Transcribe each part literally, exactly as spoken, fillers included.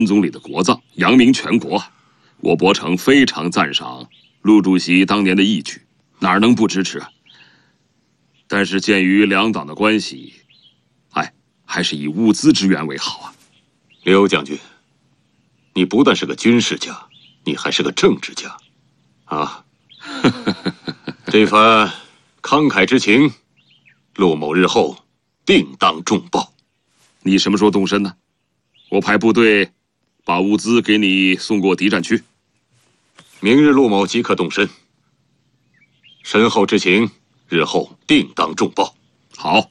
总理的国葬，扬名全国。我伯承非常赞赏陆主席当年的义举，哪能不支持啊？但是鉴于两党的关系，哎，还是以物资支援为好啊。 刘将军，你不但是个军事家，你还是个政治家，啊！这番慷慨之情，陆某日后定当重报。 你什么时候动身呢？我派部队把物资给你送过敌占区。 明日陆某即刻动身。身后之情，日后定当重报。 好，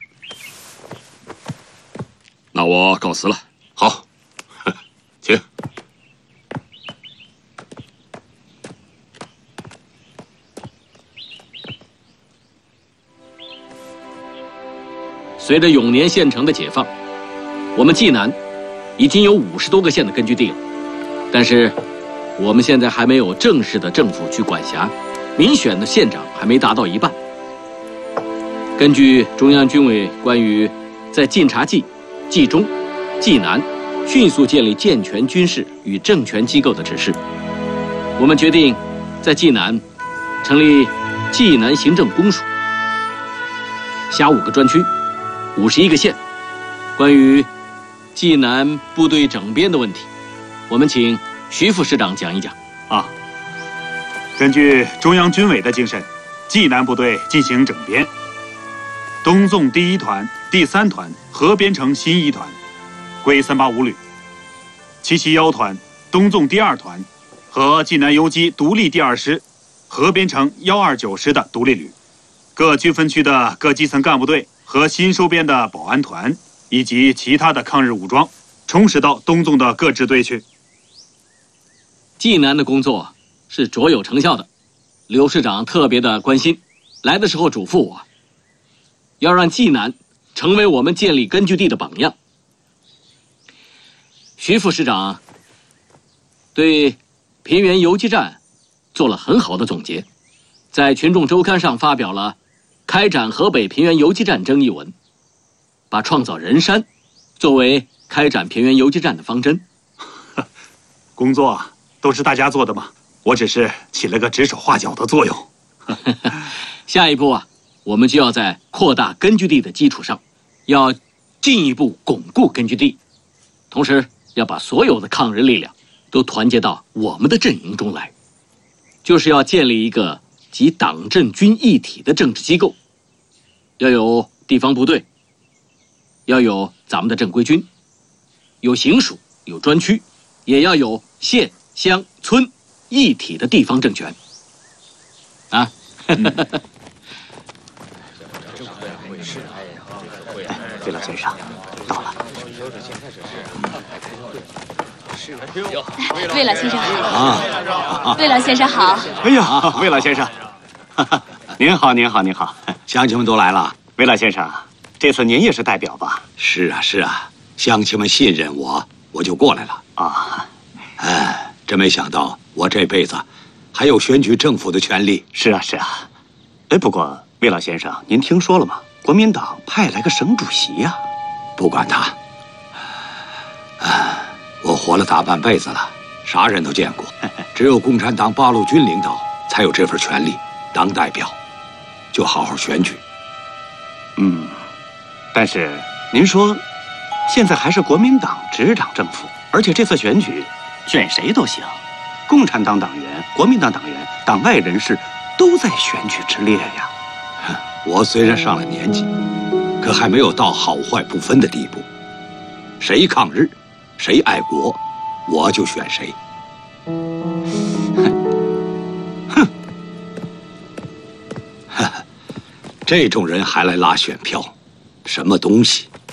那我告辞了。 好，请。 随着永年县城的解放，我们济南已经有五十多个县的根据地了，但是我们现在还没有正式的政府去管辖，民选的县长还没达到一半。根据中央军委关于在晋察冀、冀中、冀南迅速建立健全军事与政权机构的指示，我们决定在冀南成立冀南行政公署，辖五个专区，五十一个县。关于冀南部队整编的问题，我们请徐副师长讲一讲。 啊，根据中央军委的精神，冀南部队进行整编，东纵第一团、第三团合编成新一团，归三八五旅；七七幺团、东纵第二团和冀南游击独立第二师合编成幺二九师的独立旅。各军分区的各基层干部队和新收编的保安团以及其他的抗日武装，充实到东纵的各支队去。 冀南的工作是卓有成效的，刘师长特别的关心，来的时候嘱咐我，要让冀南成为我们建立根据地的榜样。徐副师长对平原游击战做了很好的总结，在群众周刊上发表了开展河北平原游击战争一文，把创造人山作为开展平原游击战的方针。 工作都是大家做的嘛，我只是起了个指手画脚的作用。 下一步啊，我们就要在扩大根据地的基础上，要进一步巩固根据地，同时要把所有的抗日力量都团结到我们的阵营中来，就是要建立一个集党政军一体的政治机构，要有地方部队，要有咱们的正规军，有行署，有专区，也要有县乡村一体的地方政权啊。 魏老先生到了。 魏老先生好。 啊， 魏老先生好。 哎呀，魏老先生，您好，您好，您好，乡亲们都来了。魏老先生，这次您也是代表吧？是啊，是啊，乡亲们信任我，我就过来了啊。哎，真没想到我这辈子还有选举政府的权利。是啊，是啊。哎，不过魏老先生，您听说了吗？国民党派来个省主席呀。不管他。哎，我活了大半辈子了，啥人都见过，只有共产党八路军领导才有这份权利。当代表，就好好选举。嗯，但是您说，现在还是国民党执掌政府，而且这次选举选谁都行，共产党党员、国民党党员、党外人士都在选举之列呀。我虽然上了年纪，可还没有到好坏不分的地步。谁抗日，谁爱国，我就选谁。哼，哼，这种人还来拉选票，什么东西？